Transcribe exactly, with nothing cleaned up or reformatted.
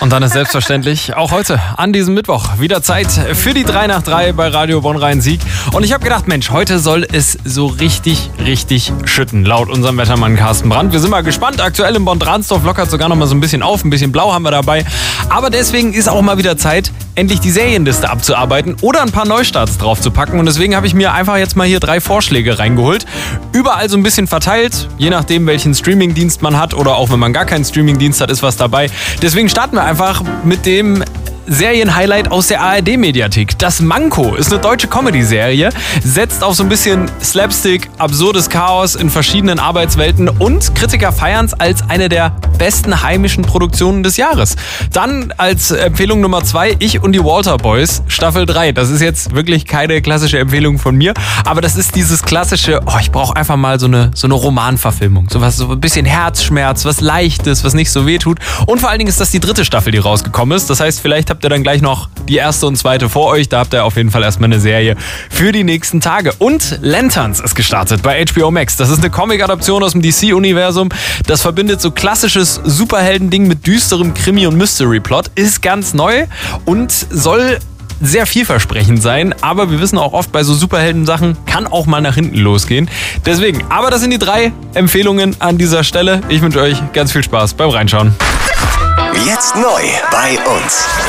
Und dann ist selbstverständlich auch heute an diesem Mittwoch wieder Zeit für die drei nach drei bei Radio Bonn-Rhein-Sieg. Und ich habe gedacht, Mensch, heute soll es so richtig, richtig schütten, laut unserem Wettermann Carsten Brandt. Wir sind mal gespannt. Aktuell im Bonn-Dransdorf lockert sogar noch mal so ein bisschen auf. Ein bisschen blau haben wir dabei. Aber deswegen ist auch mal wieder Zeit, endlich die Serienliste abzuarbeiten oder ein paar Neustarts drauf zu packen. Und deswegen habe ich mir einfach jetzt mal hier drei Vorschläge reingeholt. Überall so ein bisschen verteilt, je nachdem, welchen Streamingdienst man hat oder auch wenn man gar keinen Streamingdienst hat, ist was dabei. Deswegen starten wir einfach mit dem Serienhighlight aus der A R D-Mediathek. Das Manko ist eine deutsche Comedy-Serie, setzt auf so ein bisschen Slapstick, absurdes Chaos in verschiedenen Arbeitswelten und Kritiker feiern es als eine der besten heimischen Produktionen des Jahres. Dann als Empfehlung Nummer zwei, Ich und die Walter Boys, Staffel drei. Das ist jetzt wirklich keine klassische Empfehlung von mir, aber das ist dieses klassische, oh, ich brauche einfach mal so eine, so eine Romanverfilmung. So was, so ein bisschen Herzschmerz, was Leichtes, was nicht so weh tut. Und vor allen Dingen ist das die dritte Staffel, die rausgekommen ist. Das heißt, vielleicht habt ihr dann gleich noch die erste und zweite vor euch. Da habt ihr auf jeden Fall erstmal eine Serie für die nächsten Tage. Und Lanterns ist gestartet bei H B O Max. Das ist eine Comic-Adaption aus dem D C-Universum. Das verbindet so klassisches Superhelden-Ding mit düsterem Krimi- und Mystery-Plot. Ist ganz neu und soll sehr vielversprechend sein, aber wir wissen auch oft, bei so Superhelden-Sachen kann auch mal nach hinten losgehen. Deswegen, aber das sind die drei Empfehlungen an dieser Stelle. Ich wünsche euch ganz viel Spaß beim Reinschauen. Jetzt neu bei uns.